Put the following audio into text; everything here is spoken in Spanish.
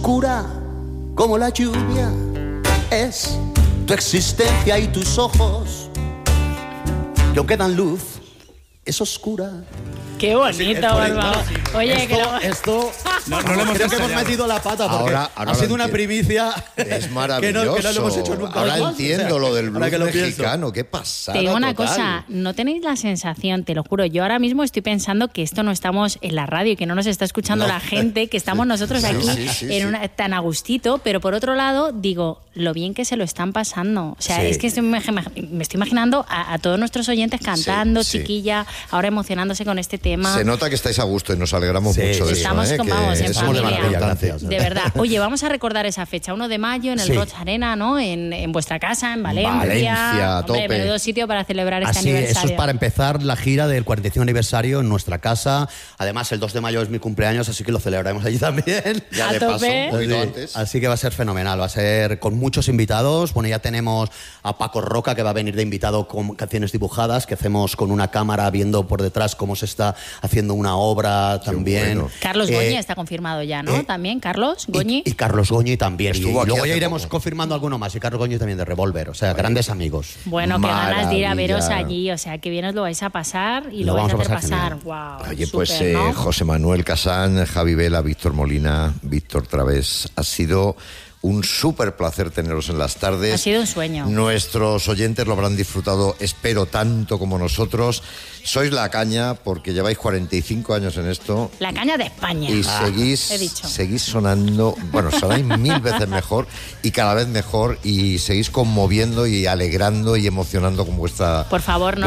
oscura como la lluvia es tu existencia y tus ojos, que aunque dan luz, es oscura. Qué bonito, Barba. Oye, esto no lo hemos creo que hemos ensayado. metido la pata porque Ahora ha sido una primicia. Es maravilloso. que no lo hemos hecho nunca. Ahora antes. entiendo lo del blues ahora que lo mexicano. Qué pasada. Te digo una total. cosa, no tenéis la sensación, te lo juro, yo ahora mismo estoy pensando que esto no estamos en la radio y que no nos está escuchando la gente, que estamos nosotros aquí tan a gustito, pero por otro lado digo, lo bien que se lo están pasando. O sea, es que me estoy imaginando a todos nuestros oyentes cantando, chiquilla, ahora emocionándose con este tema. Se nota que estáis a gusto y nos alegramos mucho de estamos eso. Vamos, en Estamos familia. Gracias. De verdad. Oye, vamos a recordar esa fecha, 1 de mayo, en el Roig Arena, ¿no? En vuestra casa, en Valencia. Valencia, a tope. Menudo sitio para celebrar este Así, aniversario. eso es para empezar la gira del 45 aniversario en nuestra casa. Además, el 2 de mayo es mi cumpleaños, así que lo celebraremos allí también. Ya A de paso, tope. un poquito antes. Así que va a ser fenomenal, va a ser con muchos invitados. Bueno, ya tenemos a Paco Roca, que va a venir de invitado con canciones dibujadas, que hacemos con una cámara viendo por detrás cómo se está haciendo una obra también. bueno. Carlos Goñi está confirmado ya, ¿no? También, Carlos Goñi. Y Carlos Goñi también. Estuvo y aquí luego hace ya iremos poco. confirmando alguno más. Y Carlos Goñi también de Revolver. O sea, grandes amigos. Bueno, qué ganas de ir a veros Maravilla. allí. O sea, que bien os lo vais a pasar y Lo lo vais a vamos hacer a pasar pasar. Wow, Oye, súper, pues ¿no? José Manuel Casán, Javi Vela, Víctor Molina, Víctor Través, ha sido un súper placer teneros en las tardes. Ha sido un sueño. Nuestros oyentes lo habrán disfrutado, espero, tanto como nosotros. Sois la caña porque lleváis 45 años en esto. La caña de España. Y he dicho. seguís sonando, bueno, sonáis 1000 veces mejor y cada vez mejor y seguís conmoviendo y alegrando y emocionando con vuestra Por favor, no